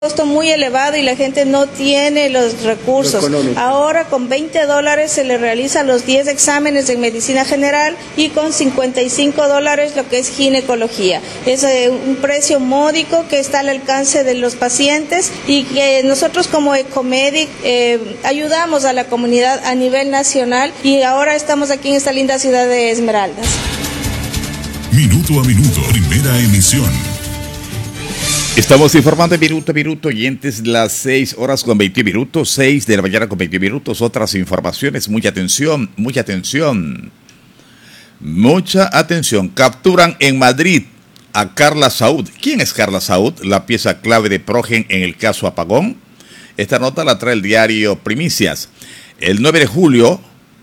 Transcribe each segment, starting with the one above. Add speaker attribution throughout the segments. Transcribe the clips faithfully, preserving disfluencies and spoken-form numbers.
Speaker 1: costo muy elevado y la gente no tiene los recursos. Ahora con veinte dólares se le realizan los diez exámenes en medicina general y con cincuenta y cinco dólares lo que es ginecología. Es eh, un precio módico que está al alcance de los pacientes y que nosotros como Ecomedic eh, ayudamos a la comunidad a nivel nacional y ahora estamos aquí en esta linda ciudad de Esmeraldas.
Speaker 2: Minuto a minuto, primera emisión.
Speaker 3: Estamos informando en minuto a minuto, oyentes, las seis horas con veinte minutos, seis de la mañana con veinte minutos. Otras informaciones, mucha atención, mucha atención, mucha atención. Capturan en Madrid a Carla Saúd. ¿Quién es Carla Saúd? La pieza clave de Progen en el caso Apagón. Esta nota la trae el diario Primicias. El nueve de julio,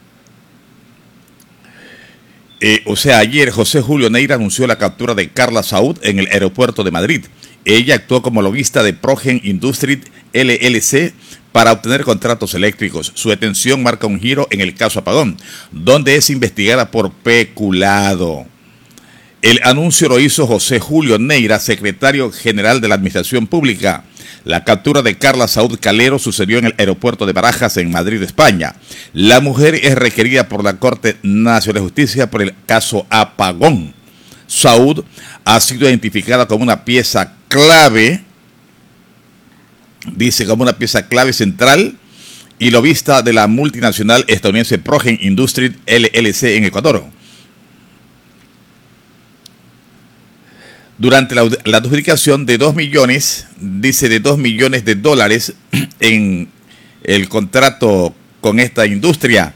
Speaker 3: eh, o sea, ayer, José Julio Neira anunció la captura de Carla Saúd en el aeropuerto de Madrid. Ella actuó como lobista de Progen Industries L L C para obtener contratos eléctricos. Su detención marca un giro en el caso Apagón, donde es investigada por peculado. El anuncio lo hizo José Julio Neira, secretario general de la Administración Pública. La captura de Carla Saúd Calero sucedió en el aeropuerto de Barajas, en Madrid, España. La mujer es requerida por la Corte Nacional de Justicia por el caso Apagón. Saúd ha sido identificada como una pieza clave, dice como una pieza clave central y lobista de la multinacional estadounidense Progen Industries L L C en Ecuador. Durante la, la adjudicación de dos millones, dice de dos millones de dólares en el contrato con esta industria,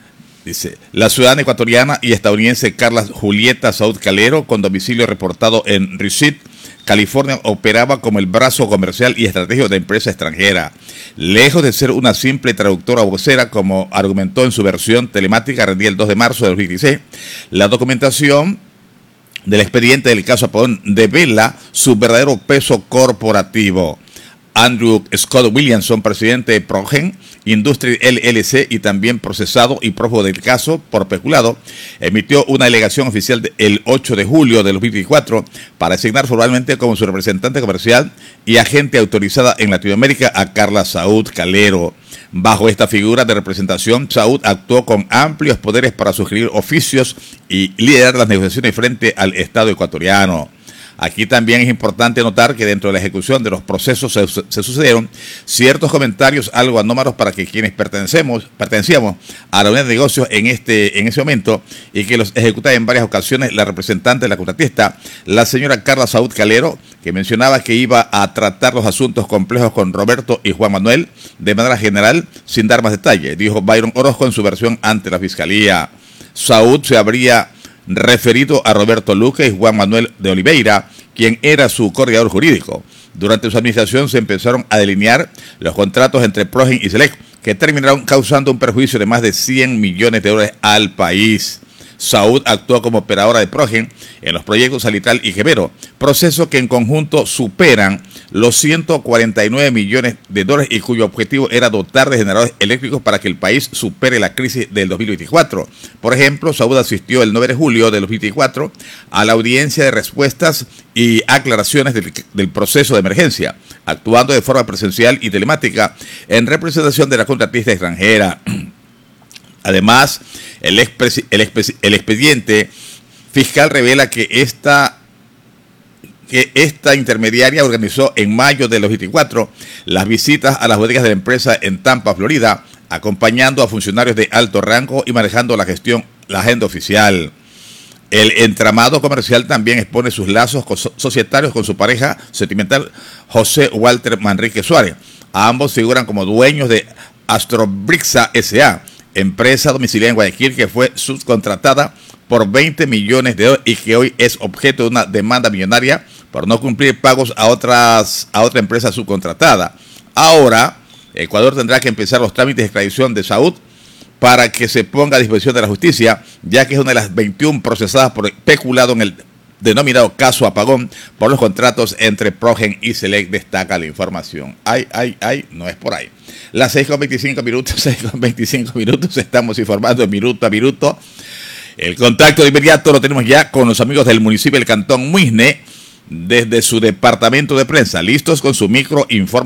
Speaker 3: dice, la ciudadana ecuatoriana y estadounidense Carla Julieta Saúd Calero, con domicilio reportado en Receipt, California, operaba como el brazo comercial y estratégico de empresa extranjera. Lejos de ser una simple traductora o vocera, como argumentó en su versión telemática rendida el dos de marzo de dos mil dieciséis, la documentación del expediente del caso Apagón devela su verdadero peso corporativo. Andrew Scott Williamson, presidente de Progen Industries L L C y también procesado y prófugo del caso por peculado, emitió una alegación oficial el ocho de julio de dos mil veinticuatro para asignar formalmente como su representante comercial y agente autorizada en Latinoamérica a Carla Saúd Calero. Bajo esta figura de representación, Saúd actuó con amplios poderes para suscribir oficios y liderar las negociaciones frente al Estado ecuatoriano. Aquí también es importante notar que dentro de la ejecución de los procesos se, se sucedieron ciertos comentarios algo anómalos para que quienes pertenecemos, pertenecíamos a la unidad de negocios en este en ese momento y que los ejecutaba en varias ocasiones la representante de la contratista, la señora Carla Saúd Calero, que mencionaba que iba a tratar los asuntos complejos con Roberto y Juan Manuel de manera general, sin dar más detalles, dijo Byron Orozco en su versión ante la Fiscalía. Saúd se habría referido a Roberto Luque y Juan Manuel de Oliveira, quien era su coordinador jurídico. Durante su administración se empezaron a delinear los contratos entre Progen y Select, que terminaron causando un perjuicio de más de cien millones de dólares al país. Saúd actuó como operadora de Progen en los proyectos Salitral y Gemero, procesos que en conjunto superan los ciento cuarenta y nueve millones de dólares y cuyo objetivo era dotar de generadores eléctricos para que el país supere la crisis del dos mil veinticuatro. Por ejemplo, Saúd asistió el nueve de julio de dos mil veinticuatro a la audiencia de respuestas y aclaraciones del, del proceso de emergencia, actuando de forma presencial y telemática en representación de la contratista extranjera. Además, el, expresi- el, expe- el expediente fiscal revela que esta, que esta intermediaria organizó en mayo de dos mil veinticuatro las visitas a las bodegas de la empresa en Tampa, Florida, acompañando a funcionarios de alto rango y manejando la gestión, la agenda oficial. El entramado comercial también expone sus lazos societarios con su pareja sentimental José Walter Manrique Suárez. Ambos figuran como dueños de Astrobrixa S A, empresa domiciliada en Guayaquil que fue subcontratada por veinte millones de dólares y que hoy es objeto de una demanda millonaria por no cumplir pagos a otras a otra empresa subcontratada. Ahora, Ecuador tendrá que empezar los trámites de extradición de Saúd para que se ponga a disposición de la justicia, ya que es una de las veintiuna procesadas por peculado en el denominado caso Apagón por los contratos entre Progen y Select, destaca la información. Ay, ay, ay, no es por ahí. Las seis con veinticinco minutos, seis con veinticinco minutos, estamos informando minuto a minuto. El contacto de inmediato lo tenemos ya con los amigos del municipio del Cantón Muisne, desde su departamento de prensa, listos con su micro información.